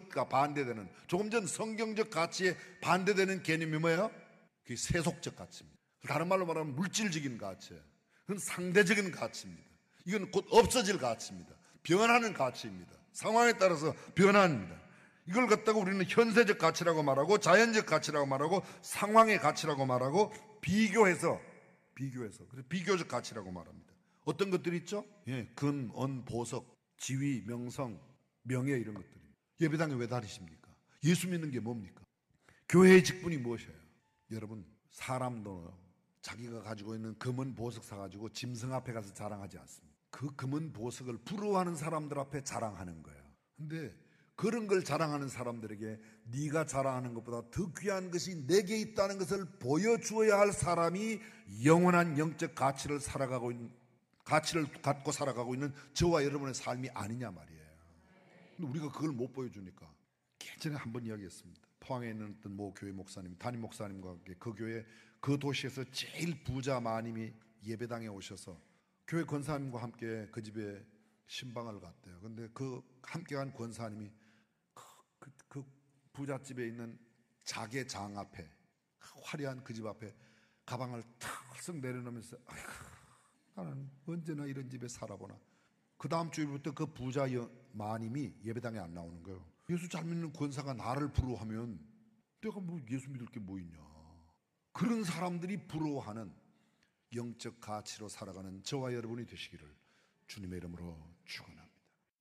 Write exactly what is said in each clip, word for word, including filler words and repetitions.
것과 반대되는, 조금 전 성경적 가치에 반대되는 개념이 뭐예요? 그게 세속적 가치입니다. 다른 말로 말하면 물질적인 가치예요. 그건 상대적인 가치입니다. 이건 곧 없어질 가치입니다. 변하는 가치입니다. 상황에 따라서 변합니다. 이걸 갖다가 우리는 현세적 가치라고 말하고 자연적 가치라고 말하고 상황의 가치라고 말하고 비교해서 비교해서 그래서 비교적 가치라고 말합니다. 어떤 것들이 있죠? 예, 근, 언, 보석, 지위, 명성, 명예 이런 것들이. 예배당에 왜 다니십니까? 예수 믿는 게 뭡니까? 교회의 직분이 무엇이에요? 여러분, 사람도 자기가 가지고 있는 금은 보석 사가지고 짐승 앞에 가서 자랑하지 않습니다. 그 금은 보석을 부러워하는 사람들 앞에 자랑하는 거예요. 근데 그런 걸 자랑하는 사람들에게 네가 자랑하는 것보다 더 귀한 것이 내게 있다는 것을 보여주어야 할 사람이 영원한 영적 가치를 살아가고 있는, 가치를 갖고 살아가고 있는 저와 여러분의 삶이 아니냐 말이에요. 근데 우리가 그걸 못 보여주니까. 예전에 한번 이야기했습니다. 포항에 있는 어떤 모 교회 목사님, 담임 목사님과 함께 그 교회, 그 도시에서 제일 부자 마님이 예배당에 오셔서 교회 권사님과 함께 그 집에 신방을 갔대요. 근데 그 함께한 권사님이 그, 그, 그 부잣집에 있는 자개 장 앞에, 화려한 그 집 앞에 가방을 탁 내려놓으면서 아이고, 나는 언제나 이런 집에 살아보나. 그 다음 주일부터 그 부자 마님이 예배당에 안 나오는 거예요. 예수 잘 믿는 권사가 나를 부러워하면 내가 뭐 예수 믿을 게 뭐 있냐. 그런 사람들이 부러워하는 영적 가치로 살아가는 저와 여러분이 되시기를 주님의 이름으로 축원합니다.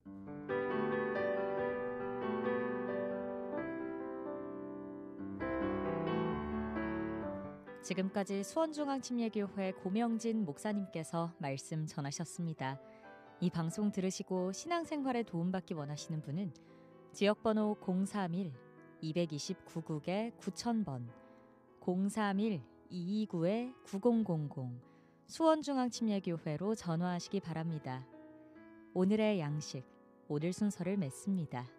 지금까지 수원중앙침례교회 고명진 목사님께서 말씀 전하셨습니다. 이 방송 들으시고 신앙생활에 도움받기 원하시는 분은 지역번호 공삼일 이이구 국에 구천 번, 공삼일 이이구 구공공공 수원중앙침례교회로 전화하시기 바랍니다. 오늘의 양식, 오늘 순서를 맺습니다.